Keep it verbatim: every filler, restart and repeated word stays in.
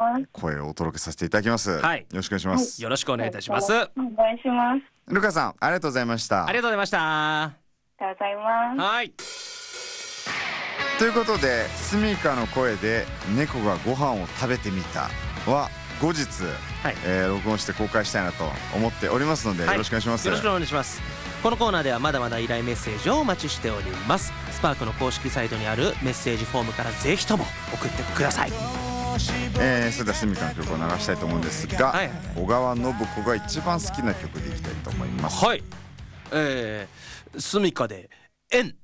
ます。 声をお届けさせていただきます。 はい、 よろしくお願いします。 よろしくお願いいたします。 お願いします。 ルカさん、ありがとうございました。 ありがとうございました。 ありがとうございます。 はい。 ということで、スミカの声で猫がご飯を食べてみたは後日、 はい、 えー、録音して公開したいなと思っておりますので、 はい、 よろしくお願いします。 よろしくお願いします。このコーナーではまだまだ依頼メッセージをお待ちしております。スパークの公式サイトにあるメッセージフォームからぜひとも送ってください。 えー、それではスミカの曲を流したいと思うんですが、はい、小川信子が一番好きな曲でいきたいと思います。 はい、えー、スミカで縁。